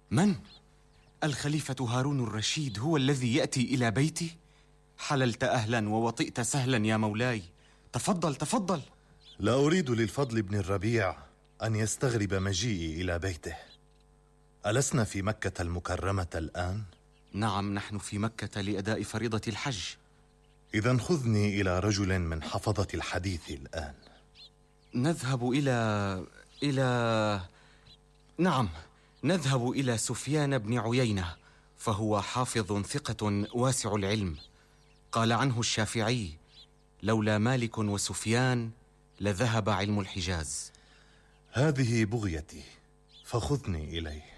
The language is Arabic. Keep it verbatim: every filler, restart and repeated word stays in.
من؟ الخليفة هارون الرشيد هو الذي يأتي إلى بيتي؟ حللت أهلا ووطئت سهلا يا مولاي. تفضل تفضل. لا أريد للفضل بن الربيع أن يستغرب مجيئي إلى بيته. ألسنا في مكة المكرمة الآن؟ نعم، نحن في مكة لأداء فريضة الحج. إذن خذني إلى رجل من حفظة الحديث الآن. نذهب إلى إلى نعم، نذهب إلى سفيان بن عيينة، فهو حافظ ثقة واسع العلم. قال عنه الشافعي: لولا مالك وسفيان لذهب علم الحجاز. هذه بغيتي، فخذني إليه.